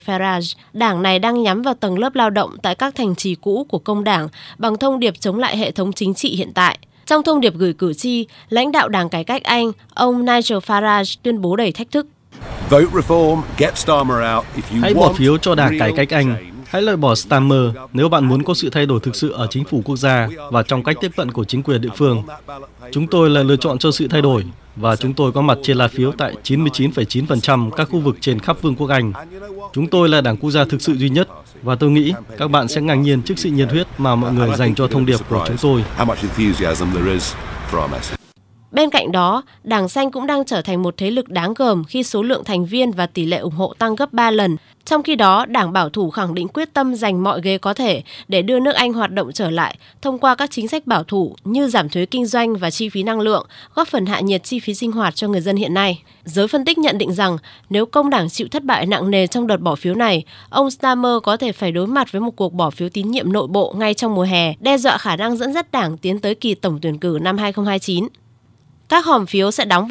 Farage, đảng này đang nhắm vào tầng lớp lao động tại các thành trì cũ của công đảng bằng thông điệp chống lại hệ thống chính trị hiện tại. Trong thông điệp gửi cử tri, lãnh đạo Đảng Cải cách Anh, ông Nigel Farage tuyên bố đầy thách thức. Hãy bỏ phiếu cho Đảng Cải cách Anh. Hãy loại bỏ Starmer nếu bạn muốn có sự thay đổi thực sự ở chính phủ quốc gia và trong cách tiếp cận của chính quyền địa phương. Chúng tôi là lựa chọn cho sự thay đổi và chúng tôi có mặt trên lá phiếu tại 99,9% các khu vực trên khắp Vương quốc Anh. Chúng tôi là đảng quốc gia thực sự duy nhất và tôi nghĩ các bạn sẽ ngạc nhiên trước sự nhiệt huyết mà mọi người dành cho thông điệp của chúng tôi. Bên cạnh đó, Đảng Xanh cũng đang trở thành một thế lực đáng gờm khi số lượng thành viên và tỷ lệ ủng hộ tăng gấp 3 lần. Trong khi đó, Đảng Bảo thủ khẳng định quyết tâm giành mọi ghế có thể để đưa nước Anh hoạt động trở lại thông qua các chính sách bảo thủ như giảm thuế kinh doanh và chi phí năng lượng, góp phần hạ nhiệt chi phí sinh hoạt cho người dân hiện nay. Giới phân tích nhận định rằng nếu công đảng chịu thất bại nặng nề trong đợt bỏ phiếu này, ông Starmer có thể phải đối mặt với một cuộc bỏ phiếu tín nhiệm nội bộ ngay trong mùa hè, đe dọa khả năng dẫn dắt đảng tiến tới kỳ tổng tuyển cử năm 2029. Các hòm phiếu sẽ đóng